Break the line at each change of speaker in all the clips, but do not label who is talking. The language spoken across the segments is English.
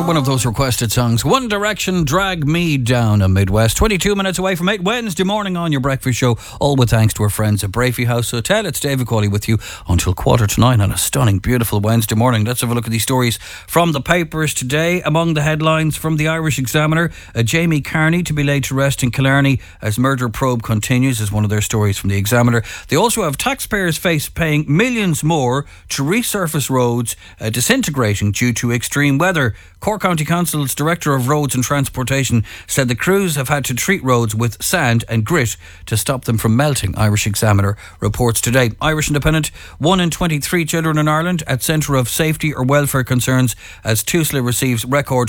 one of those requested songs. One Direction, Drag Me Down on Midwest. 22 minutes away from 8 Wednesday morning on your breakfast show. All with thanks to our friends at Brafey House Hotel. It's David Cawley with you until 8:45 on a stunning, beautiful Wednesday morning. Let's have a look at these stories from the papers today. Among the headlines from the Irish Examiner, Jamie Carney to be laid to rest in Killarney as murder probe continues, is one of their stories from the Examiner. They also have taxpayers face paying millions more to resurface roads disintegrating due to extreme weather. Cork County Council's Director of Roads and Transportation said the crews have had to treat roads with sand and grit to stop them from melting, Irish Examiner reports today. Irish Independent, 1 in 23 children in Ireland at centre of safety or welfare concerns as Tusla receives record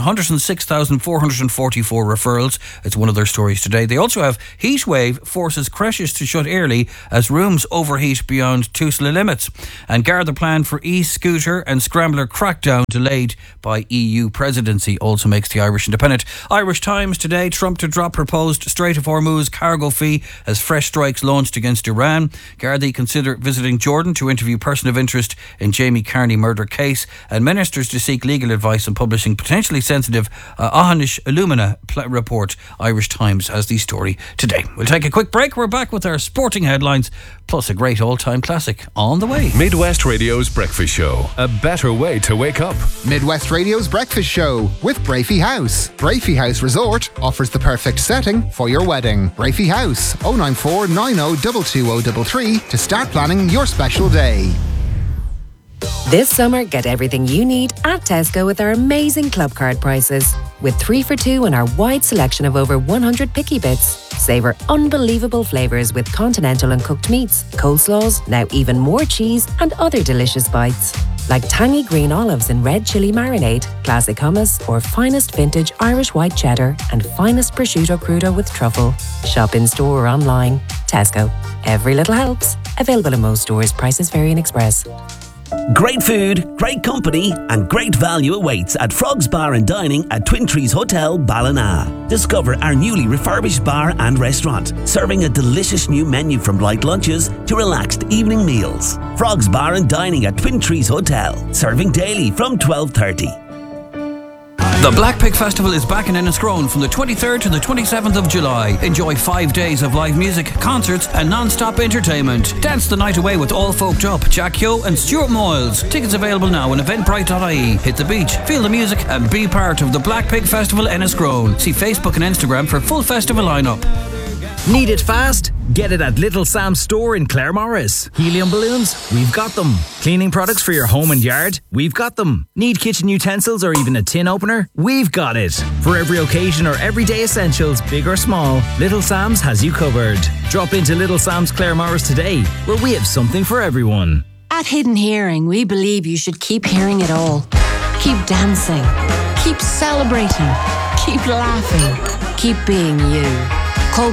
106,444 referrals. It's one of their stories today. They also have heat wave forces creches to shut early as rooms overheat beyond Tusla limits. And Garda plan for e-scooter and scrambler crackdown delayed by EU presidency, also makes the Irish Independent. Irish Times today, Trump to drop proposed Strait of Hormuz cargo fee as fresh strikes launched against Iran. Gardaí consider visiting Jordan to interview person of interest in Jamie Carney murder case, and ministers to seek legal advice on publishing potentially sensitive Ahanish Illumina report. Irish Times has the story today. We'll take a quick break. We're back with our sporting headlines, plus a great all-time classic on the way.
Midwest Radio's Breakfast Show. A better way to wake up.
Midwest Radio's Breakfast Show with Brafey House. Brafey House Resort offers the perfect setting for your wedding. Brafey House, 094 90 22033 to start planning your special day.
This summer, get everything you need at Tesco with our amazing club card prices. With 3 for 2 and our wide selection of over 100 picky bits. Savour unbelievable flavours with continental and cooked meats, coleslaws, now even more cheese and other delicious bites. Like tangy green olives in red chilli marinade, classic hummus, or finest vintage Irish white cheddar and finest prosciutto crudo with truffle. Shop in store or online. Tesco. Every little helps. Available in most stores. Prices vary in Express.
Great food, great company and great value awaits at Frogs Bar and Dining at Twin Trees Hotel, Ballina. Discover our newly refurbished bar and restaurant, serving a delicious new menu from light lunches to relaxed evening meals. Frogs Bar and Dining at Twin Trees Hotel, serving daily from 12:30.
The Black Pig Festival is back in Enniscrone from the 23rd to the 27th of July. Enjoy 5 days of live music, concerts and non-stop entertainment. Dance the night away with All Folked Up, Jack Keogh and Stuart Moyles. Tickets available now on eventbrite.ie. Hit the beach, feel the music and be part of the Black Pig Festival Enniscrone. See Facebook and Instagram for full festival lineup.
Need it fast? Get it at Little Sam's store in Claremorris. Helium balloons? We've got them. Cleaning products for your home and yard? We've got them. Need kitchen utensils or even a tin opener? We've got it. For every occasion or everyday essentials, big or small, Little Sam's has you covered. Drop into Little Sam's Claremorris today, where we have something for everyone.
At Hidden Hearing, we believe you should keep hearing it all. Keep dancing. Keep celebrating. Keep laughing. Keep being you. Call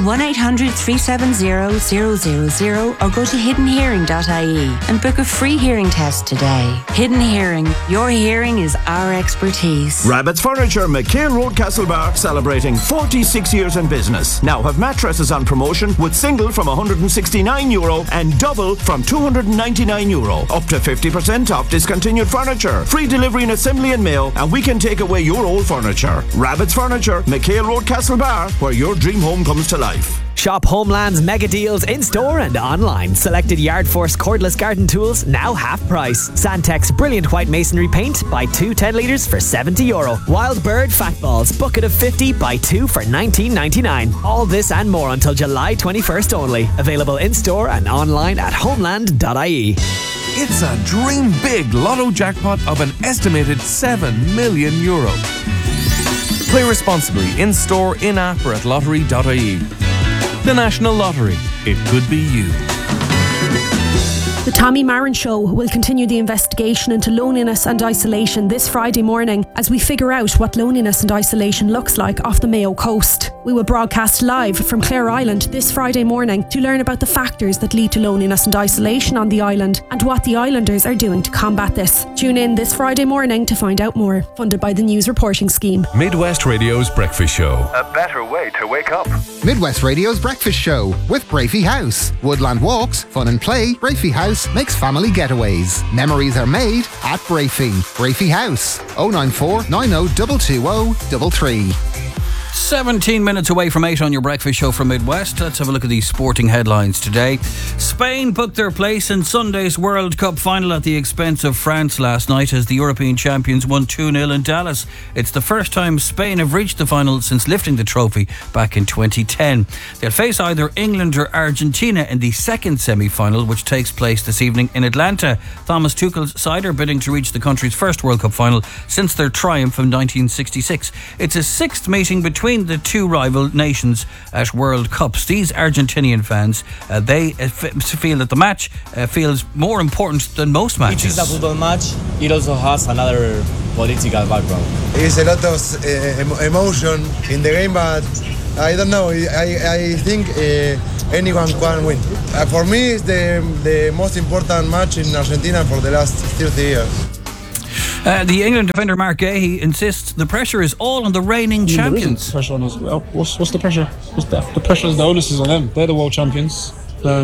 1-800-370-000 or go to hiddenhearing.ie and book a free hearing test today. Hidden Hearing. Your hearing is our expertise.
Rabbit's Furniture, McHale Road, Castlebar, celebrating 46 years in business. Now have mattresses on promotion with single from €169 and double from €299. Up to 50% off discontinued furniture. Free delivery and assembly and mail, and we can take away your old furniture. Rabbit's Furniture, McHale Road, Castlebar, where your dream home comes to life.
Shop Homeland's mega deals in store and online. Selected Yard Force cordless garden tools now half price. Sandtex brilliant white masonry paint, buy 2 10 litres for €70. Wild Bird fat balls bucket of 50, buy 2 for $19.99. All this and more until July 21st only. Available in store and online at homeland.ie.
It's a dream big lotto jackpot of an estimated €7 million. Play responsibly in store, in app or at lottery.ie. The National Lottery. It could be you.
The Tommy Marin Show will continue the investigation into loneliness and isolation this Friday morning as we figure out what loneliness and isolation looks like off the Mayo coast. We will broadcast live from Clare Island this Friday morning to learn about the factors that lead to loneliness and isolation on the island and what the islanders are doing to combat this. Tune in this Friday morning to find out more. Funded by the News Reporting Scheme.
Midwest Radio's Breakfast Show.
A better way to wake up.
Midwest Radio's Breakfast Show with Brafey House. Woodland Walks, Fun and Play, Brafey House House makes family getaways. Memories are made at Brafey. Brafey House. 094 90 220 33.
17 minutes away from 8 on your breakfast show from Midwest. Let's have a look at these sporting headlines today. Spain booked their place in Sunday's World Cup final at the expense of France last night as the European champions won 2-0 in Dallas. It's the first time Spain have reached the final since lifting the trophy back in 2010. They'll face either England or Argentina in the second semi-final, which takes place this evening in Atlanta. Thomas Tuchel's side are bidding to reach the country's first World Cup final since their triumph in 1966. It's a sixth meeting between the two rival nations at World Cups. These Argentinian fans, they feel that the match feels more important than most matches.
It is a football match. It also has another political background.
There's a lot of emotion in the game, but I don't know. I think anyone can win. For me, it's the most important match in Argentina for the last 30 years.
The England defender Mark Gahey insists the pressure is all on the reigning champions.
Pressure on us. Well, what's the pressure? The pressure is the onus is on them. They're the world champions.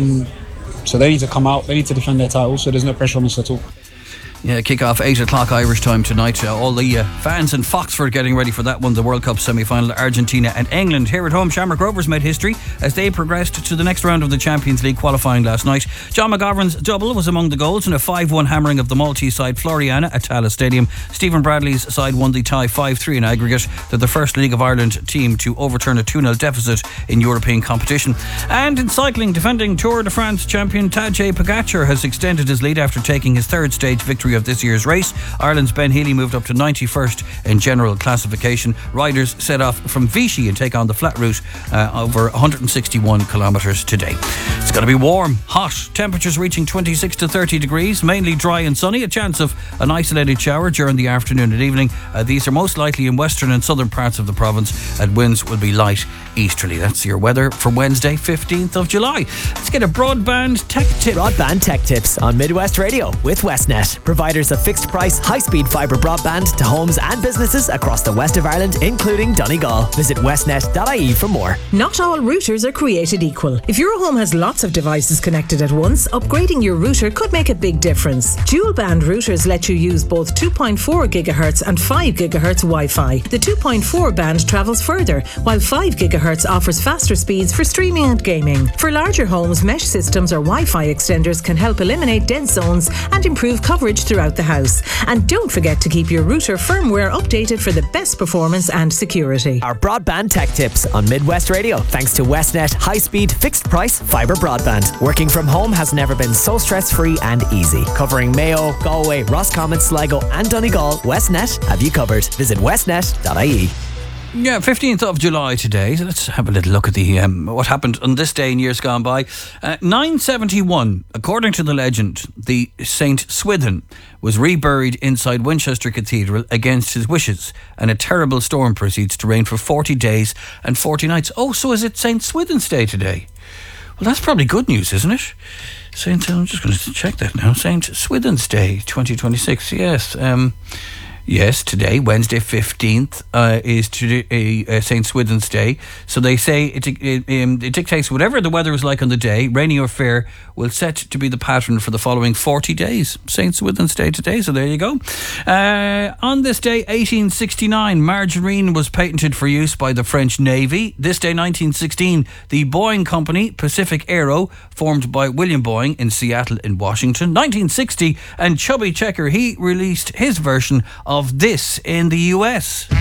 So they need to come out. They need to defend their title. So there's no pressure on us at all.
Yeah, kick off 8 o'clock Irish time tonight. All the fans in Foxford getting ready for that one, the World Cup semi-final, Argentina and England. Here at home, Shamrock Rovers made history as they progressed to the next round of the Champions League qualifying last night. John McGovern's double was among the goals in a 5-1 hammering of the Maltese side Floriana at Tallaght Stadium. Stephen Bradley's side won the tie 5-3 in aggregate. They're the first League of Ireland team to overturn a 2-0 deficit in European competition. And in cycling, defending Tour de France champion Tadej Pogačar has extended his lead after taking his third stage victory of this year's race. Ireland's Ben Healy moved up to 91st in general classification. Riders set off from Vichy and take on the flat route over 161 kilometres today. It's going to be warm, hot, temperatures reaching 26 to 30 degrees, mainly dry and sunny, a chance of an isolated shower during the afternoon and evening. These are most likely in western and southern parts of the province, and winds will be light easterly. That's your weather for Wednesday, 15th of July. Let's get a broadband tech tip.
Broadband tech tips on Midwest Radio with Westnet, providers of fixed price, high-speed fibre broadband to homes and businesses across the west of Ireland, including Donegal. Visit westnet.ie for more.
Not all routers are created equal. If your home has lots of devices connected at once, upgrading your router could make a big difference. Dual band routers let you use both 2.4 GHz and 5 GHz Wi-Fi. The 2.4 band travels further, while 5 GHz offers faster speeds for streaming and gaming. For larger homes, mesh systems or Wi-Fi extenders can help eliminate dead zones and improve coverage throughout the house. And don't forget to keep your router firmware updated for the best performance and security.
Our broadband tech tips on Midwest Radio, thanks to Westnet high-speed fixed price fibre broadband. Working from home has never been so stress-free and easy. Covering Mayo, Galway, Roscommon, Sligo and Donegal, Westnet have you covered. Visit westnet.ie.
Yeah, 15th of July today. So let's have a little look at the what happened on this day in years gone by. 971, according to the legend, the St. Swithin was reburied inside Winchester Cathedral against his wishes, and a terrible storm proceeds to rain for 40 days and 40 nights. Oh, so is it St. Swithin's Day today? Well, that's probably good news, isn't it? I'm just going to check that now. St. Swithin's Day 2026, yes. Yes, today, Wednesday 15th, is St. Swithin's Day. So they say it dictates whatever the weather is like on the day, rainy or fair, will set to be the pattern for the following 40 days. St. Swithin's Day today, so there you go. On this day, 1869, margarine was patented for use by the French Navy. This day, 1916, the Boeing Company, Pacific Aero, formed by William Boeing in Seattle in Washington. 1960, and Chubby Checker, he released his version of this in the US.